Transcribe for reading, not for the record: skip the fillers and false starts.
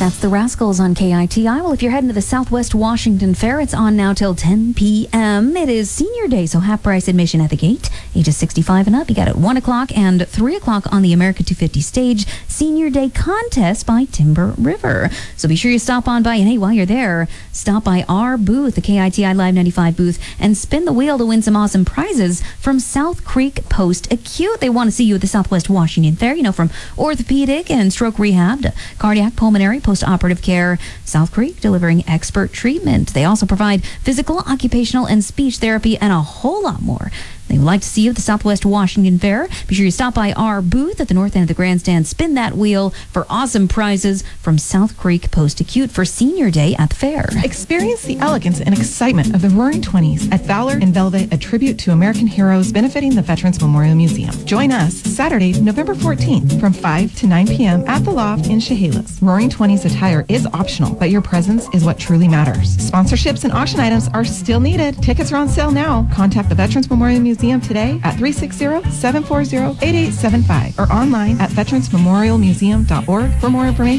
That's the Rascals on KITI. Well, if you're heading to the Southwest Washington Fair, it's on now till 10 p.m. It is senior day, so half-price admission at the gate. Ages 65 and up, you got it 1 o'clock and 3 o'clock on the America 250 stage. Senior Day contest by Timber River. So be sure you stop on by, and hey, while you're there, stop by our booth, the KITI Live 95 booth, and spin the wheel to win some awesome prizes from South Creek Post-Acute. They want to see you at the Southwest Washington Fair, from orthopedic and stroke rehab to cardiac, pulmonary, post-operative care. South Creek delivering expert treatment. They also provide physical, occupational, and speech therapy, and a whole lot more. They would like to see you at the Southwest Washington Fair. Be sure you stop by our booth at the north end of the grandstand. Spin that wheel for awesome prizes from South Creek Post-Acute for Senior Day at the fair. Experience the elegance and excitement of the Roaring Twenties at Valor in Velvet, a tribute to American heroes benefiting the Veterans Memorial Museum. Join us Saturday, November 14th from 5 to 9 p.m. at the Loft in Chehalis. Roaring Twenties attire is optional, but your presence is what truly matters. Sponsorships and auction items are still needed. Tickets are on sale now. Contact the Veterans Memorial Museum today at 360-740-8875 or online at veteransmemorialmuseum.org for more information.